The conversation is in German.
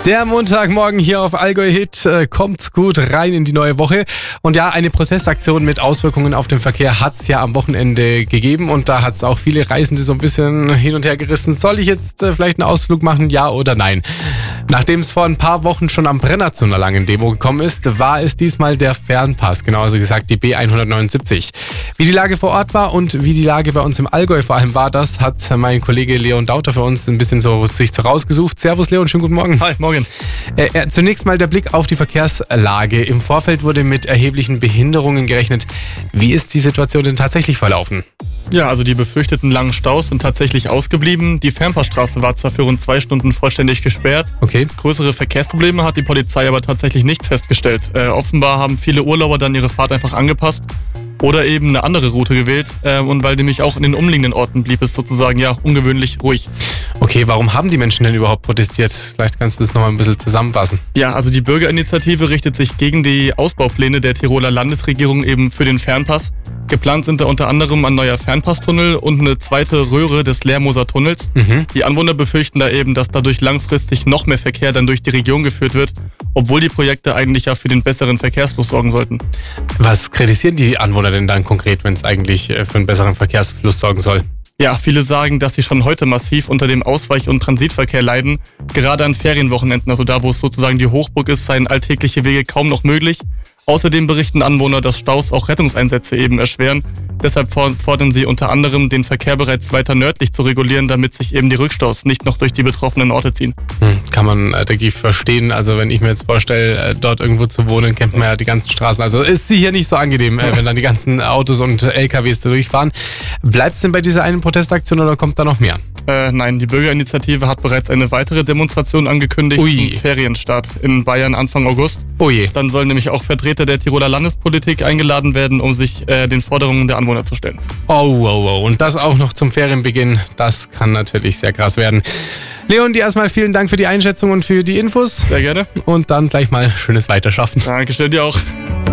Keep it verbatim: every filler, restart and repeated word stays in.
Der Montagmorgen hier auf Allgäu Hit äh, kommt gut rein in die neue Woche. Und ja, eine Protestaktion mit Auswirkungen auf den Verkehr hat es ja am Wochenende gegeben. Und da hat es auch viele Reisende so ein bisschen hin und her gerissen. Soll ich jetzt äh, vielleicht einen Ausflug machen, ja oder nein? Nachdem es vor ein paar Wochen schon am Brenner zu einer langen Demo gekommen ist, war es diesmal der Fernpass, genauso gesagt die B hundertneunundsiebzig. Wie die Lage vor Ort war und wie die Lage bei uns im Allgäu vor allem war, das hat mein Kollege Leon Dauter für uns ein bisschen so sich so rausgesucht. Servus Leon, schönen guten Morgen. Hi, morgen. Äh, zunächst mal der Blick auf die Verkehrslage. Im Vorfeld wurde mit erheblichen Behinderungen gerechnet. Wie ist die Situation denn tatsächlich verlaufen? Ja, also die befürchteten langen Staus sind tatsächlich ausgeblieben. Die Fernpassstraße war zwar für rund zwei Stunden vollständig gesperrt. Okay. Größere Verkehrsprobleme hat die Polizei aber tatsächlich nicht festgestellt. Äh, offenbar haben viele Urlauber dann ihre Fahrt einfach angepasst oder eben eine andere Route gewählt. Äh, und weil nämlich auch in den umliegenden Orten blieb es sozusagen ja ungewöhnlich ruhig. Okay, warum haben die Menschen denn überhaupt protestiert? Vielleicht kannst du das nochmal ein bisschen zusammenfassen. Ja, also die Bürgerinitiative richtet sich gegen die Ausbaupläne der Tiroler Landesregierung eben für den Fernpass. Geplant sind da unter anderem ein neuer Fernpasstunnel und eine zweite Röhre des Lermoser Tunnels. Mhm. Die Anwohner befürchten da eben, dass dadurch langfristig noch mehr Verkehr dann durch die Region geführt wird, obwohl die Projekte eigentlich ja für den besseren Verkehrsfluss sorgen sollten. Was kritisieren die Anwohner denn dann konkret, wenn es eigentlich für einen besseren Verkehrsfluss sorgen soll? Ja, viele sagen, dass sie schon heute massiv unter dem Ausweich- und Transitverkehr leiden. Gerade an Ferienwochenenden, also da, wo es sozusagen die Hochburg ist, seien alltägliche Wege kaum noch möglich. Außerdem berichten Anwohner, dass Staus auch Rettungseinsätze eben erschweren. Deshalb fordern sie unter anderem, den Verkehr bereits weiter nördlich zu regulieren, damit sich eben die Rückstaus nicht noch durch die betroffenen Orte ziehen. Hm, kann man, äh, denke ich, verstehen. Also wenn ich mir jetzt vorstelle, äh, dort irgendwo zu wohnen, kennt man ja die ganzen Straßen. Also ist sie hier nicht so angenehm, äh, wenn dann die ganzen Autos und L K Ws da durchfahren. Bleibt es denn bei dieser einen Protestaktion oder kommt da noch mehr? Äh, nein, die Bürgerinitiative hat bereits eine weitere Demonstration angekündigt Ui. zum Ferienstart in Bayern Anfang August. Oh je. Dann sollen nämlich auch Vertreter der Tiroler Landespolitik eingeladen werden, um sich äh, den Forderungen der Anwohner zu stellen. Oh, oh, oh. Und das auch noch zum Ferienbeginn. Das kann natürlich sehr krass werden. Leon, dir erstmal vielen Dank für die Einschätzung und für die Infos. Sehr gerne. Und dann gleich mal schönes Weiterschaffen. Dankeschön, dir auch.